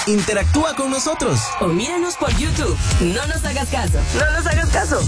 Interactúa con nosotros. O míranos por YouTube. No nos hagas caso. No nos hagas caso.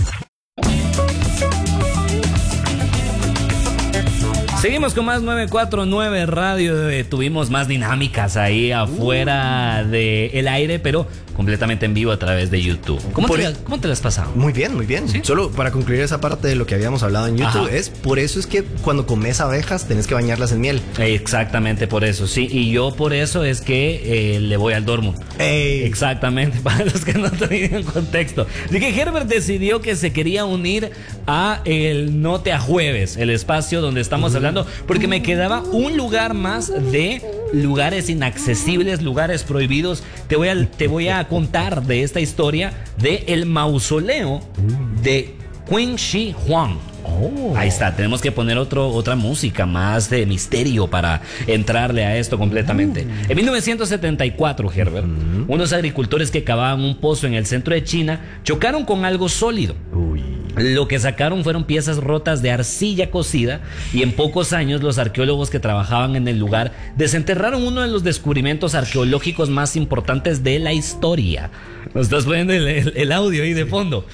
Seguimos con más 949 Radio. Tuvimos más dinámicas ahí afuera del aire, pero completamente en vivo a través de YouTube. ¿Cómo te las has pasado? Muy bien, muy bien. ¿Sí? Solo para concluir esa parte de lo que habíamos hablado en YouTube, por eso es que cuando comes abejas tenés que bañarlas en miel. Exactamente por eso, sí. Y yo por eso es que le voy al Dortmund. Exactamente, para los que no tenían contexto. Así que Herbert decidió que se quería unir a el No Te Ajueves, el espacio donde estamos hablando, porque me quedaba un lugar más de lugares inaccesibles, lugares prohibidos. Te voy a contar de esta historia de el mausoleo de Qin Shi Huang. Ahí está, tenemos que poner otra música más de misterio para entrarle a esto completamente. En 1974, Herbert, unos agricultores que cavaban un pozo en el centro de China chocaron con algo sólido. Lo que sacaron fueron piezas rotas de arcilla cocida, y en pocos años los arqueólogos que trabajaban en el lugar desenterraron uno de los descubrimientos arqueológicos más importantes de la historia. Nos estás poniendo el audio ahí de fondo.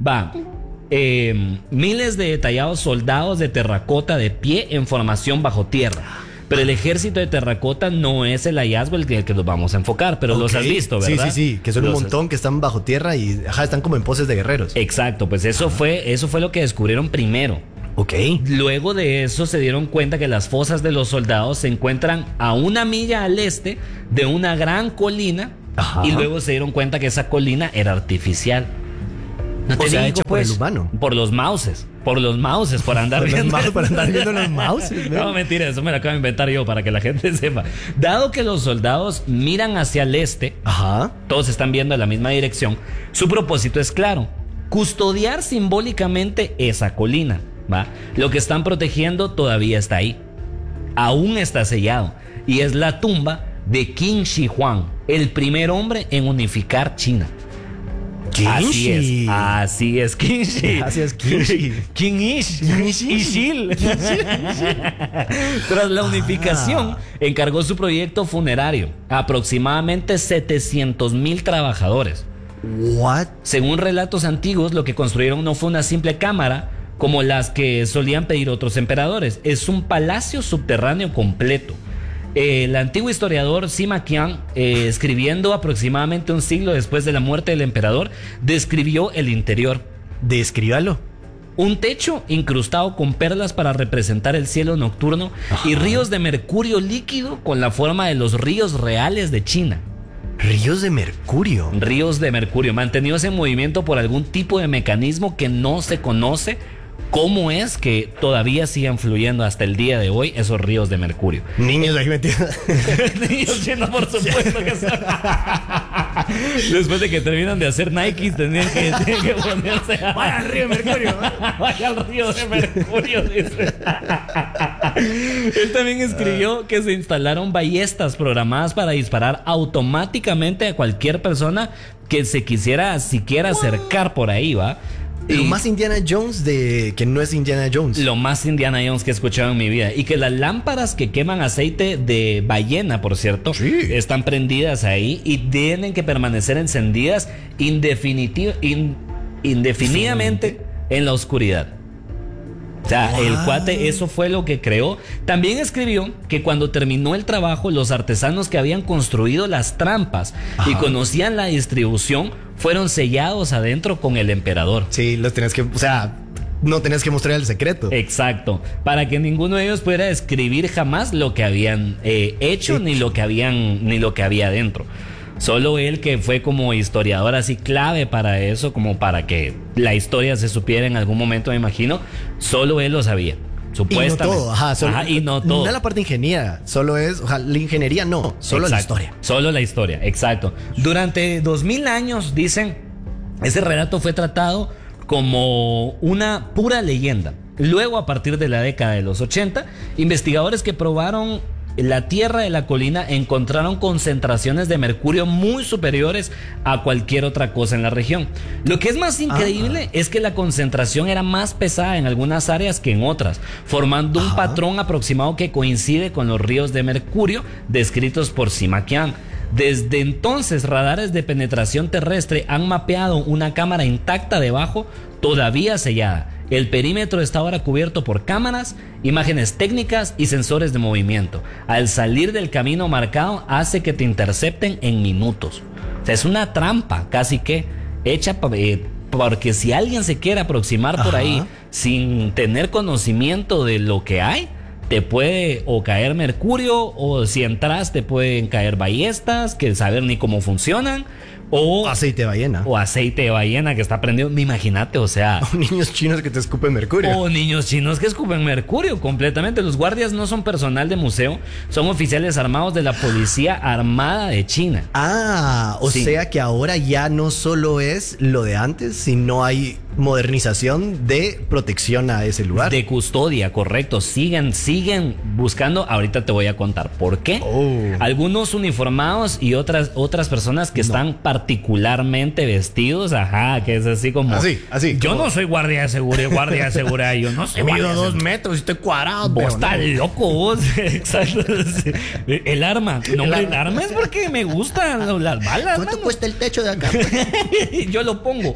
Miles de detallados soldados de terracota de pie en formación bajo tierra. Pero el ejército de terracota no es el hallazgo el que nos vamos a enfocar, pero los has visto, ¿verdad? Sí, que son un montón que están bajo tierra y están como en poses de guerreros. Exacto, pues eso fue lo que descubrieron primero. Luego de eso se dieron cuenta que las fosas de los soldados se encuentran a 1 milla al este de una gran colina. Y luego se dieron cuenta que esa colina era artificial. No te digo, hecha por pues, el humano. Por los mouses, por andar viendo. Por andar viendo los mouses. No, mentira, eso me lo acabo de inventar yo para que la gente sepa. Dado que los soldados miran hacia el este, todos están viendo en la misma dirección, su propósito es claro: custodiar simbólicamente esa colina, ¿va? Lo que están protegiendo todavía está ahí. Aún está sellado. Y es la tumba de Qin Shi Huang, el primer hombre en unificar China. Así es, Qin Shi. Gracias, Qin Shi. Qin Ishil. Tras la unificación, encargó su proyecto funerario a aproximadamente 700,000 trabajadores. Según relatos antiguos, lo que construyeron no fue una simple cámara como las que solían pedir otros emperadores. Es un palacio subterráneo completo. El antiguo historiador Sima Qian, escribiendo aproximadamente un siglo después de la muerte del emperador, describió el interior. Descríbalo. Un techo incrustado con perlas para representar el cielo nocturno y ríos de mercurio líquido con la forma de los ríos reales de China. Ríos de mercurio. Ríos de mercurio, mantenidos en movimiento por algún tipo de mecanismo que no se conoce. ¿Cómo es que todavía siguen fluyendo hasta el día de hoy esos ríos de mercurio? Niños ahí metidos. Niños llenos, por supuesto que son. Después de que terminan de hacer Nike, tienen que ponerse. Vaya al río de mercurio. Vaya al río de mercurio, dice. Él también escribió que se instalaron ballestas programadas para disparar automáticamente a cualquier persona que se quisiera siquiera acercar por ahí, ¿va? Lo más Indiana Jones de que no es Indiana Jones. Lo más Indiana Jones que he escuchado en mi vida. Y que las lámparas que queman aceite de ballena, por cierto, están prendidas ahí y tienen que permanecer encendidas indefinidamente en la oscuridad. O sea, el cuate, eso fue lo que creó. También escribió que cuando terminó el trabajo, los artesanos que habían construido las trampas y conocían la distribución fueron sellados adentro con el emperador. Sí, los tenés que, o sea, no tenés que mostrar el secreto. Exacto, para que ninguno de ellos pudiera describir jamás lo que habían hecho ni lo que había dentro. Solo él, que fue como historiador así clave para eso, como para que la historia se supiera en algún momento, me imagino, solo él lo sabía. Supuestamente. Y no todo, y no todo. No la parte ingeniera, solo es, la ingeniería no, solo la historia. Solo la historia, exacto. Durante 2000 años, dicen, ese relato fue tratado como una pura leyenda. Luego, a partir de la década de los 80, investigadores que probaron la tierra de la colina encontraron concentraciones de mercurio muy superiores a cualquier otra cosa en la región. Lo que es más increíble es que la concentración era más pesada en algunas áreas que en otras, formando un patrón aproximado que coincide con los ríos de mercurio descritos por Sima Qian. Desde entonces, radares de penetración terrestre han mapeado una cámara intacta debajo, todavía sellada. El perímetro está ahora cubierto por cámaras, imágenes técnicas y sensores de movimiento. Al salir del camino marcado, hace que te intercepten en minutos. O sea, es una trampa casi que hecha porque si alguien se quiere aproximar por ahí sin tener conocimiento de lo que hay, te puede o caer mercurio, o si entras te pueden caer ballestas que saber ni cómo funcionan, o aceite de ballena. O aceite de ballena que está prendido. Imagínate, o sea. O niños chinos que te escupen mercurio. O niños chinos que escupen mercurio completamente. Los guardias no son personal de museo, son oficiales armados de la Policía Armada de China. O sea que ahora ya no solo es lo de antes, sino hay modernización de protección a ese lugar. De custodia, correcto. Siguen buscando. Ahorita te voy a contar por qué. Algunos uniformados y otras personas que están particularmente vestidos, que es así como. Así. Yo no soy guardia de seguridad, yo no soy. Mido 2 metros y estoy cuadrado. Vos estás loco, vos. Exacto. El arma. No, el arma es porque me gustan las balas. ¿Cuánto cuesta el techo de acá? Yo lo pongo.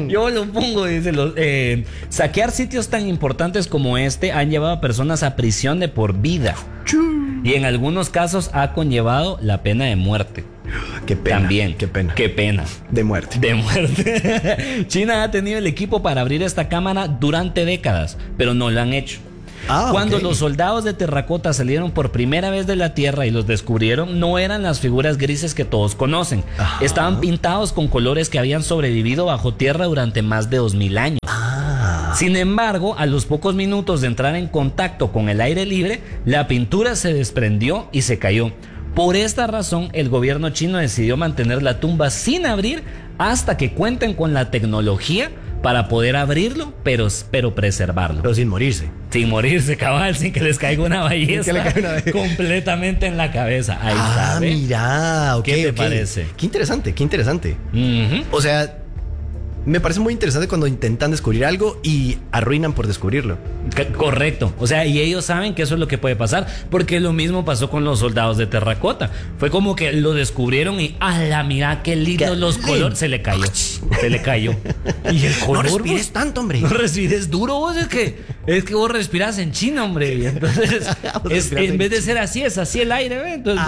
Dice, saquear sitios tan importantes como este han llevado a personas a prisión de por vida. Y en algunos casos ha conllevado la pena de muerte. Qué pena. También. Qué pena. De muerte. China ha tenido el equipo para abrir esta cámara durante décadas, pero no lo han hecho. Cuando los soldados de terracota salieron por primera vez de la Tierra y los descubrieron, no eran las figuras grises que todos conocen. Estaban pintados con colores que habían sobrevivido bajo tierra durante más de 2000 años. Sin embargo, a los pocos minutos de entrar en contacto con el aire libre, la pintura se desprendió y se cayó. Por esta razón, el gobierno chino decidió mantener la tumba sin abrir hasta que cuenten con la tecnología para poder abrirlo, pero preservarlo. Pero sin morirse. Sin morirse, cabal, sin que les caiga una ballesta completamente en la cabeza. Ahí está. Mira, ¿Qué te parece? Qué interesante. O sea, me parece muy interesante cuando intentan descubrir algo y arruinan por descubrirlo. Correcto. O sea, y ellos saben que eso es lo que puede pasar, porque lo mismo pasó con los soldados de terracota. Fue como que lo descubrieron y mira qué lindo los colores. Se le cayó. Y el color. No respires tanto, hombre. No respires duro, vos. Es que vos respirás en China, hombre. Y entonces, en vez de ser así, es así el aire, ¿ve? Entonces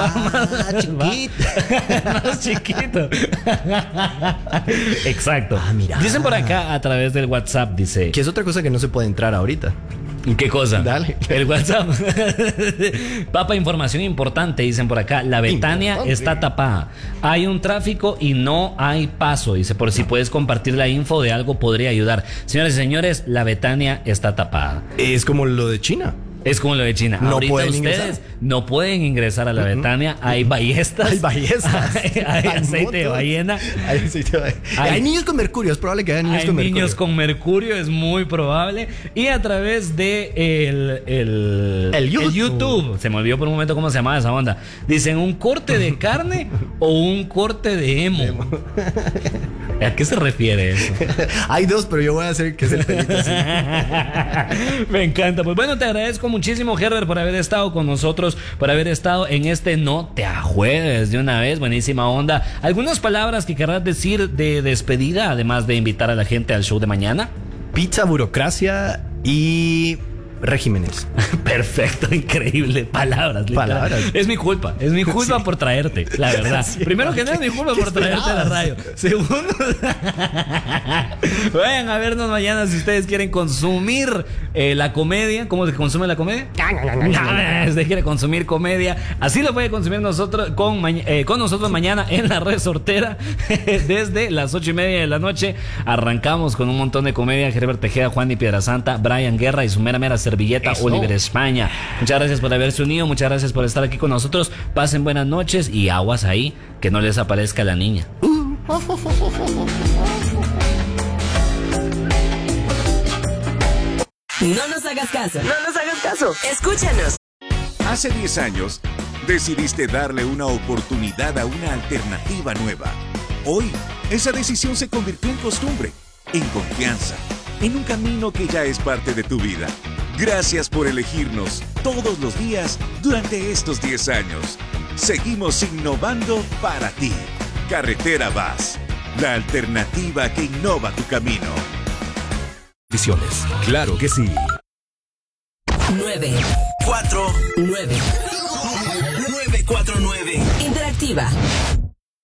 más chiquito. Exacto. Mira. Dicen por acá a través del WhatsApp, dice. Que es otra cosa que no se puede entrar ahorita. ¿Qué cosa? Dale. El WhatsApp. Papa, información importante, dicen por acá. La Betania está tapada. Hay un tráfico y no hay paso. Dice, por si puedes compartir la info de algo podría ayudar. Señores y señores, la Betania está tapada. Es como lo de China. Es como lo de China. No ahorita pueden ustedes ingresar. No pueden ingresar a la Betania. Hay ballestas. Hay aceite de ballena. Hay niños con mercurio. Es probable que haya niños con mercurio. Niños con mercurio, es muy probable. Y a través de el YouTube. Se me olvidó por un momento cómo se llamaba esa onda. Dicen, ¿un corte de carne o un corte de emo? ¿A qué se refiere eso? Hay dos, pero yo voy a hacer que es el pelito así. Me encanta. Pues bueno, te agradezco muchísimo, Herbert, por haber estado con nosotros, por haber estado en este No Te Ajuegues de una vez. Buenísima onda. ¿Algunas palabras que querrás decir de despedida, además de invitar a la gente al show de mañana? Pizza, burocracia y regímenes. Perfecto, increíble. Palabras. Es mi culpa por traerte, la verdad. Sí, primero que nada, es mi culpa por traerte a la radio. Segundo, vayan a vernos mañana si ustedes quieren consumir la comedia. ¿Cómo se consume la comedia? Si usted quiere consumir comedia, así lo puede consumir con nosotros mañana en La Resortera. Desde las 8:30 de la noche arrancamos con un montón de comedia. Herbert Tejeda, Juan y Piedrasanta, Brian Guerra y su mera servilleta Oliver España. Muchas gracias por haberse unido, muchas gracias por estar aquí con nosotros. Pasen buenas noches y aguas ahí, que no les aparezca la niña. No nos hagas caso. Escúchanos. Hace 10 años, decidiste darle una oportunidad a una alternativa nueva. Hoy, esa decisión se convirtió en costumbre, en confianza, en un camino que ya es parte de tu vida. Gracias por elegirnos todos los días durante estos 10 años. Seguimos innovando para ti. Carretera Vaz, la alternativa que innova tu camino. Visiones, claro que sí. 9, 4, 9. 949. Interactiva.